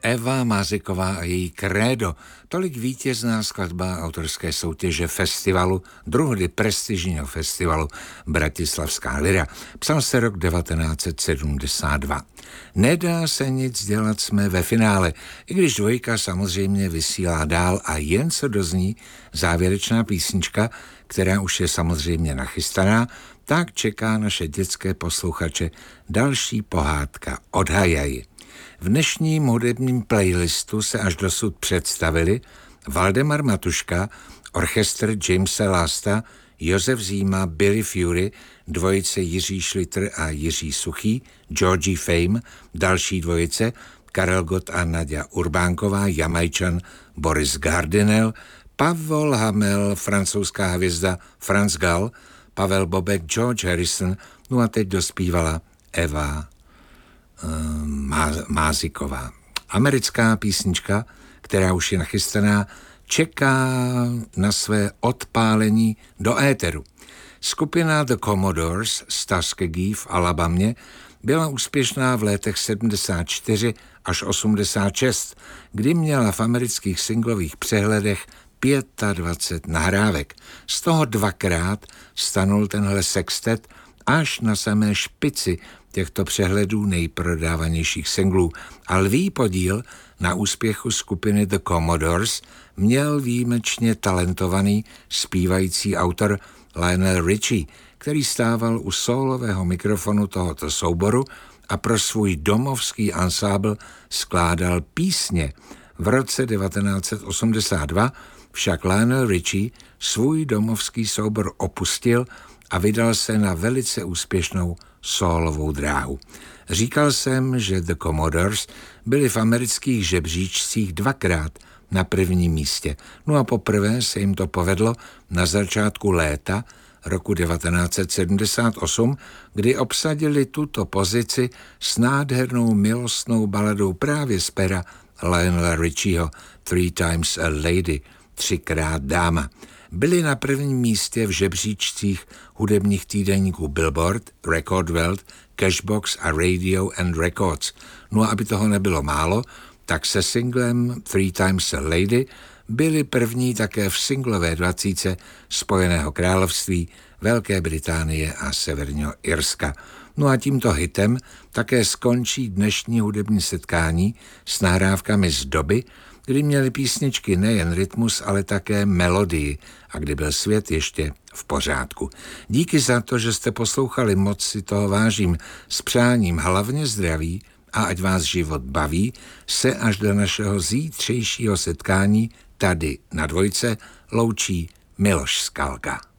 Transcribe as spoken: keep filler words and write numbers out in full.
Eva Maziková a její Krédo, tolik vítězná skladba autorské soutěže festivalu, druhdy prestižního festivalu Bratislavská lira. Psal se rok devatenáct set sedmdesát dva. Nedá se nic dělat, jsme ve finále, i když dvojka samozřejmě vysílá dál a jen co dozní závěrečná písnička, která už je samozřejmě nachystaná, tak čeká naše dětské posluchače další pohádka od Hajaji. V dnešním hudebním playlistu se až dosud představili Valdemar Matuška, orchestr Jamese Lasta, Josef Zíma, Billy Fury, dvojice Jiří Schlitter a Jiří Suchý, Georgie Fame, další dvojice, Karel Gott a Naďa Urbánková, Jamajčan Boris Gardinel, Pavol Hamel, francouzská hvězda Franz Gall, Pavel Bobek, George Harrison, no a teď dospívala Eva Maziková. Americká písnička, která už je nachystaná, čeká na své odpálení do éteru. Skupina The Commodores z Tuskegee v Alabamě byla úspěšná v letech sedmdesát čtyři až osmdesát šest, kdy měla v amerických singlových přehledech dvacet pět nahrávek. Z toho dvakrát stanul tenhle sextet až na samé špici těchto přehledů nejprodávanějších singlů a lví podíl na úspěchu skupiny The Commodores měl výjimečně talentovaný zpívající autor Lionel Richie, který stával u sólového mikrofonu tohoto souboru a pro svůj domovský ansábl skládal písně. V roce devatenáct set osmdesát dva však Lionel Richie svůj domovský soubor opustil a vydal se na velice úspěšnou sólovou dráhu. Říkal jsem, že The Commodores byli v amerických žebříčcích dvakrát na prvním místě. No a poprvé se jim to povedlo na začátku léta roku devatenáct set sedmdesát osm, kdy obsadili tuto pozici s nádhernou milostnou baladou právě z pera Lionela Richieho Three Times a Lady, třikrát dáma. Byli na prvním místě v žebříčcích hudebních týdeníků Billboard, Record World, Cashbox a Radio and Records. No a aby toho nebylo málo, tak se singlem Three Times a Lady byli první také v singlové dvacítce Spojeného království, Velké Británie a Severního Irska. No a tímto hitem také skončí dnešní hudební setkání s nahrávkami z doby, kdy měly písničky nejen rytmus, ale také melodii a kdy byl svět ještě v pořádku. Díky za to, že jste poslouchali, moc si toho vážím, s přáním hlavně zdraví a ať vás život baví, se až do našeho zítřejšího setkání tady na dvojce loučí Miloš Skalka.